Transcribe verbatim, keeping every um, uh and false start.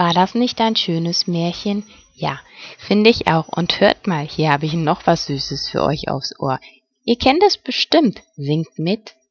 War das nicht ein schönes Märchen? Ja, finde ich auch. Und hört mal, hier habe ich noch was Süßes für euch aufs Ohr. Ihr kennt es bestimmt. Singt mit.